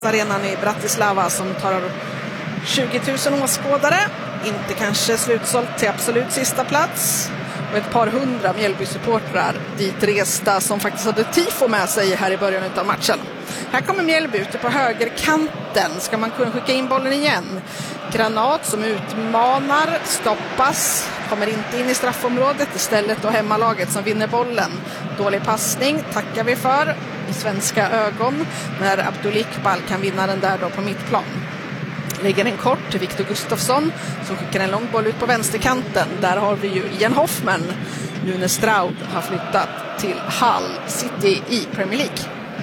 Arenan i Bratislava som tar 20 000 åskådare. Inte kanske slutsålt till absolut sista plats. Och ett par hundra Mjällby-supportrar dit resta som faktiskt hade tifo med sig här i början av matchen. Här kommer Mjällby ute på högerkanten. Ska man kunna skicka in bollen igen? Granat som utmanar, stoppas, kommer inte in i straffområdet. Istället då hemmalaget som vinner bollen. Dålig passning tackar vi för i svenska ögon när Abdul Iqbal kan vinna den där då på mittplan. Lägger den kort till Victor Gustafsson som skickar en lång boll ut på vänsterkanten. Där har vi ju Ian Hoffman. Nu när Stroud har flyttat till Hull City i Premier League.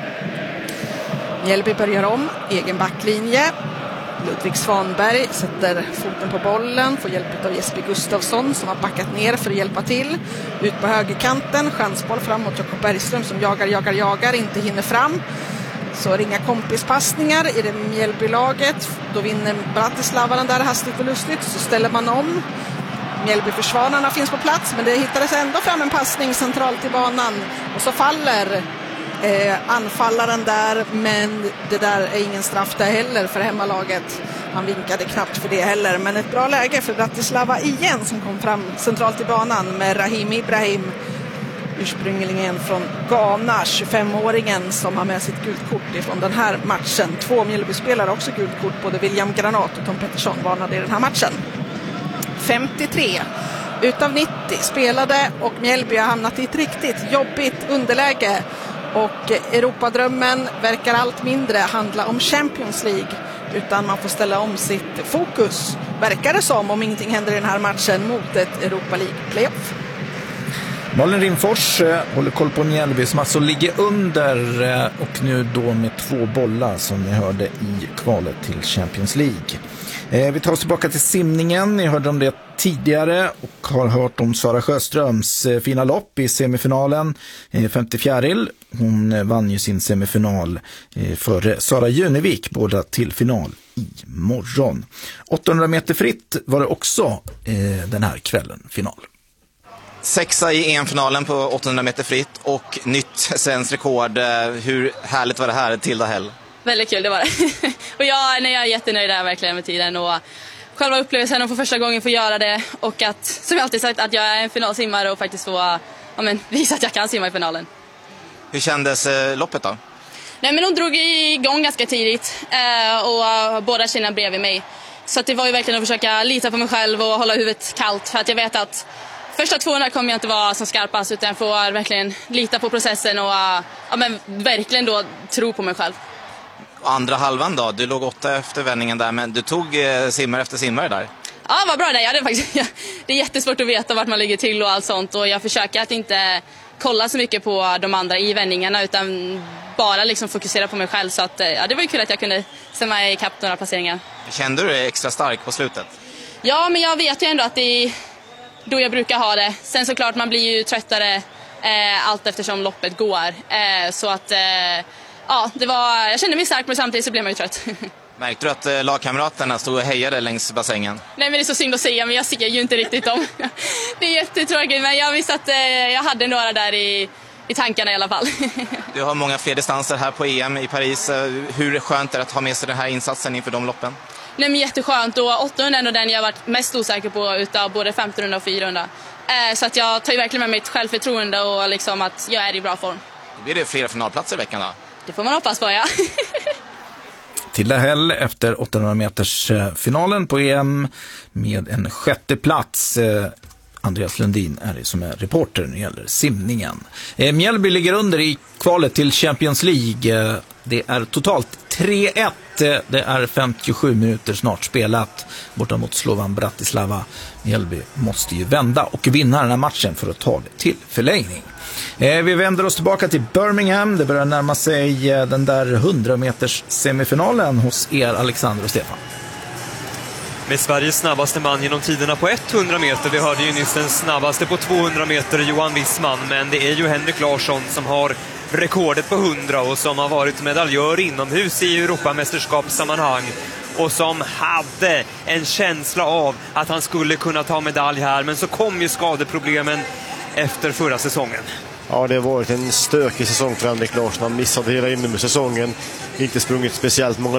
Mjällby börjar om, egen backlinje. Ludvig Svanberg sätter foten på bollen, får hjälp av Jesper Gustafsson som har backat ner för att hjälpa till. Ut på högerkanten, chansboll framåt Jakob Bergström som jagar, inte hinner fram. Så är det inga kompispassningar i det Mjällby-laget. Då vinner Bratislava den där hastigt och lustigt. Så ställer man om. Mjällby-försvararna finns på plats. Men det hittades ändå fram en passning centralt i banan. Och så faller anfallaren där. Men det där är ingen straff där heller för hemmalaget. Han vinkade knappt för det heller. Men ett bra läge för Bratislava igen som kom fram centralt i banan med Rahim Ibrahim. Ursprungligen från Ghana, 25-åringen som har med sitt gulkort ifrån den här matchen. 2 Mjällby-spelare också gulkort, både William Granat och Tom Pettersson varnade i den här matchen. 53 utav 90 spelade och Mjällby har hamnat i ett riktigt jobbigt underläge. Och Europadrömmen verkar allt mindre handla om Champions League utan man får ställa om sitt fokus, verkar det som om ingenting händer i den här matchen, mot ett Europa League-playoff. Malin Rimfors håller koll på Mjällby som alltså ligger under och nu då med 2 bollar som ni hörde i kvalet till Champions League. Vi tar oss tillbaka till simningen. Ni hörde om det tidigare och har hört om Sara Sjöströms fina lopp i semifinalen. 54-il. Hon vann ju sin semifinal före Sara Jönevik, båda till final i morgon. 800 meter fritt var det också den här kvällen final. 6:a i EM-finalen på 800 meter fritt och nytt svenskt rekord. Hur härligt var det här, Tilda Hell? Väldigt kul, det var det. Och jag är jättenöjd där verkligen med tiden och själva upplevelsen att få första gången få göra det och att, som jag alltid sagt, att jag är en finalsimmare och faktiskt få visa att jag kan simma i finalen. Hur kändes loppet då? Nej, men hon drog igång ganska tidigt och båda tjejerna bredvid mig. Så att det var ju verkligen att försöka lita på mig själv och hålla huvudet kallt för att jag vet att första 200 kommer jag inte vara som skarpast utan får verkligen lita på processen och verkligen då tro på mig själv. Andra halvan då? Du låg 8 efter vändningen där, men du tog simmare efter simmare där. Ja, vad bra det. Det är jättesvårt att veta vart man ligger till och allt sånt och jag försöker att inte kolla så mycket på de andra i vändningarna utan bara liksom fokusera på mig själv. Så att, det var ju kul att jag kunde stämma i kapp några placeringar. Kände du dig extra stark på slutet? Ja, men jag vet ju ändå att det är då jag brukar ha det. Sen såklart man blir ju tröttare allt eftersom loppet går. Så att jag kände mig stark men samtidigt så blev man ju trött. Märkte du att lagkamraterna stod och hejade längs bassängen? Nej, men det är så synd att säga men jag ser ju inte riktigt dem. Det är jättetråkigt men jag visste att jag hade några där i tankarna i alla fall. Du har många fler distanser här på EM i Paris. Hur skönt är det att ha med sig den här insatsen inför de loppen? Nej, men jätteskönt och 800 är nog den jag har varit mest osäker på utav både 1500 och 400. Så att jag tar ju verkligen med mitt självförtroende och liksom att jag är i bra form. Blir det fler finalplatser i veckan då? Det får man hoppas på, ja. Tilda Hell efter 800 meters finalen på EM med en 6:e plats. Andreas Lundin är det som är reporter när det gäller simningen. Mjällby ligger under i kvalet till Champions League. Det är totalt 3-1. Det är 57 minuter snart spelat borta mot Slovan Bratislava. Mjällby måste ju vända och vinna den här matchen för att ta det till förlängning. Vi vänder oss tillbaka till Birmingham. Det börjar närma sig den där 100 meters semifinalen hos er, Alexander och Stefan. Med Sveriges snabbaste man genom tiderna på 100 meter. Vi hörde ju nyss den snabbaste på 200 meter, Johan Wissman. Men det är ju Henrik Larsson som har rekordet på 100 och som har varit medaljör inomhus i Europamästerskapssammanhang. Och som hade en känsla av att han skulle kunna ta medalj här. Men så kom ju skadeproblemen efter förra säsongen. Ja, det har varit en stökig säsong för Henrik Larsson. Han missade hela inomhussäsongen. Inte sprungit speciellt många